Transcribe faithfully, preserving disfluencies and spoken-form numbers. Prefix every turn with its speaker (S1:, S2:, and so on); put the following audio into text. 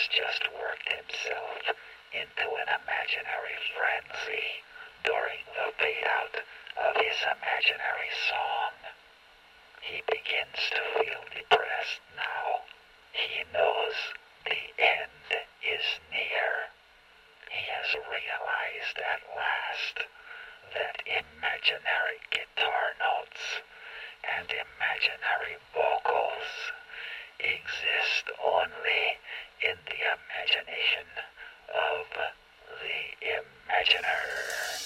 S1: has just worked himself into an imaginary frenzy during the fade-out of his imaginary song. He begins to feel depressed now. He knows the end is near. He has realized at last that imaginary guitar notes and imaginary vocals exist only in the imagination of the imaginer.